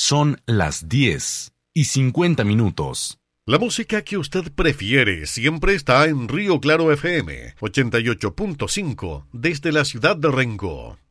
Son las 10:50. La música que usted prefiere siempre está en Río Claro FM 88.5 desde la ciudad de Rengo.